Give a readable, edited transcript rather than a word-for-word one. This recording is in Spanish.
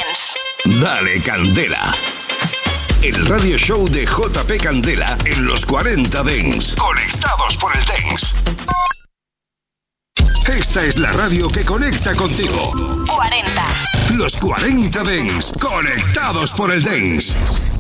Dance. Dale Candela. El radio show de JP Candela en los 40 Dance. Conectados por el Dance. Esta es la radio que conecta contigo. 40. Los 40 Dance. Conectados por el Dance.